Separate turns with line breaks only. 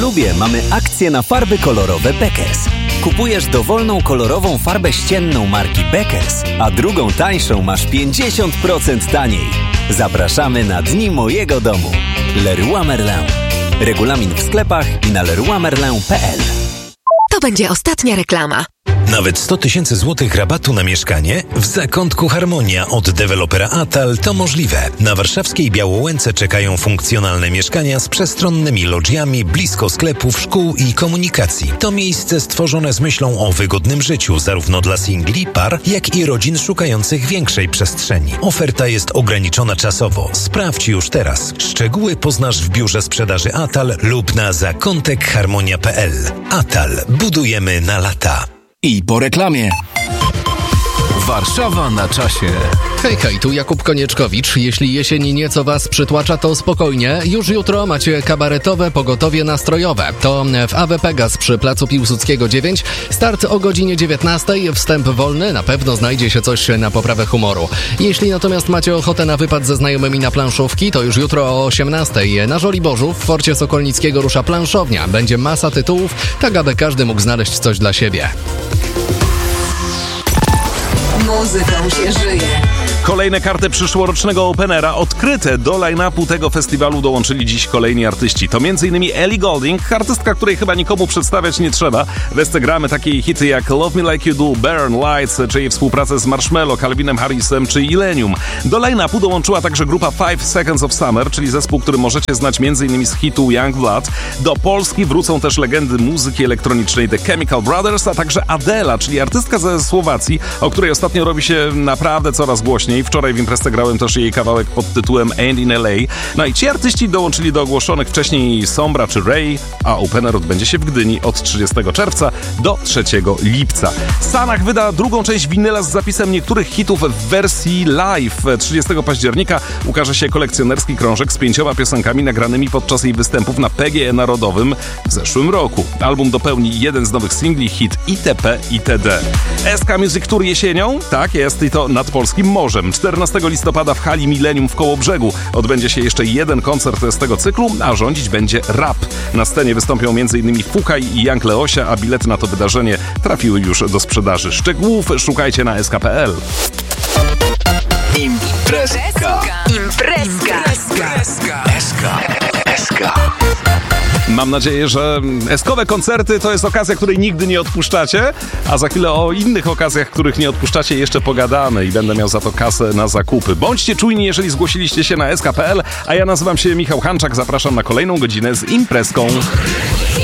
Lubie mamy akcję na farby kolorowe Beckers. Kupujesz dowolną kolorową farbę ścienną marki Beckers, a drugą tańszą masz 50% taniej. Zapraszamy na Dni Mojego Domu. Leroy Merlin. Regulamin w sklepach i na leroymerlin.pl.
To będzie ostatnia reklama.
Nawet 100 000 złotych rabatu na mieszkanie? W Zakątku Harmonia od dewelopera Atal to możliwe. Na warszawskiej Białołęce czekają funkcjonalne mieszkania z przestronnymi lodżiami blisko sklepów, szkół i komunikacji. To miejsce stworzone z myślą o wygodnym życiu zarówno dla singli, par, jak i rodzin szukających większej przestrzeni. Oferta jest ograniczona czasowo. Sprawdź już teraz. Szczegóły poznasz w biurze sprzedaży Atal lub na zakątekharmonia.pl. Atal. Budujemy na lata.
I po reklamie. Warszawa na czasie.
Hej, tu Jakub Konieczkowicz. Jeśli jesień nieco was przytłacza, to spokojnie. Już jutro macie kabaretowe pogotowie nastrojowe. To w AW Pegas przy Placu Piłsudskiego 9. Start o godzinie 19. Wstęp wolny. Na pewno znajdzie się coś na poprawę humoru. Jeśli natomiast macie ochotę na wypad ze znajomymi na planszówki, to już jutro o 18. Na Żoliborzu w Forcie Sokolnickiego rusza planszownia. Będzie masa tytułów, tak aby każdy mógł znaleźć coś dla siebie.
Muzyką się żyje.
Kolejne karty przyszłorocznego Openera odkryte do line-upu tego festiwalu dołączyli dziś kolejni artyści. To m.in. Ellie Goulding, artystka, której chyba nikomu przedstawiać nie trzeba. W esce gramy takie hity jak Love Me Like You Do, Burn, Lights, czy jej współpracę z Marshmello, Calvinem Harrisem czy Illenium. Do line-upu dołączyła także grupa 5 Seconds of Summer, czyli zespół, który możecie znać m.in. z hitu Young Blood. Do Polski wrócą też legendy muzyki elektronicznej The Chemical Brothers, a także Adela, czyli artystka ze Słowacji, o której ostatnio robi się naprawdę coraz głośniej. Wczoraj w imprezce grałem też jej kawałek pod tytułem And in LA. No i ci artyści dołączyli do ogłoszonych wcześniej Sombra czy Ray, a Opener odbędzie się w Gdyni od 30 czerwca do 3 lipca. Sanach wyda drugą część winyla z zapisem niektórych hitów w wersji live. 30 października ukaże się kolekcjonerski krążek z 5 piosenkami nagranymi podczas jej występów na PGE Narodowym w zeszłym roku. Album dopełni jeden z nowych singli, hit ITP itd. SK Music Tour jesienią? Tak jest, i to nad polskim morzem. 14 listopada w hali Millennium w Kołobrzegu odbędzie się jeszcze jeden koncert z tego cyklu, a rządzić będzie rap. Na scenie wystąpią m.in. Fukaj i Young Leosia, a bilety na to wydarzenie trafiły już do sprzedaży. Szczegółów szukajcie na sk.pl.
Imprezka.
Mam nadzieję, że eskowe koncerty to jest okazja, której nigdy nie odpuszczacie, a za chwilę o innych okazjach, których nie odpuszczacie, jeszcze pogadamy i będę miał za to kasę na zakupy. Bądźcie czujni, jeżeli zgłosiliście się na sk.pl, a ja nazywam się Michał Hanczak, zapraszam na kolejną godzinę z imprezką.